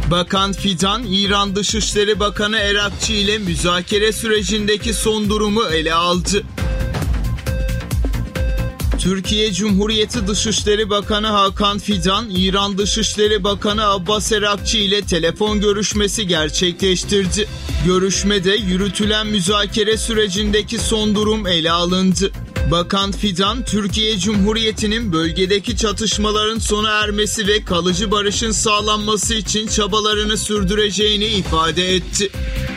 Bakan Fidan, İran Dışişleri Bakanı Erakçı ile müzakere sürecindeki son durumu ele aldı. Türkiye Cumhuriyeti Dışişleri Bakanı Hakan Fidan, İran Dışişleri Bakanı Abbas Erakçı ile telefon görüşmesi gerçekleştirdi. Görüşmede yürütülen müzakere sürecindeki son durum ele alındı. Bakan Fidan, Türkiye Cumhuriyeti'nin bölgedeki çatışmaların sona ermesi ve kalıcı barışın sağlanması için çabalarını sürdüreceğini ifade etti.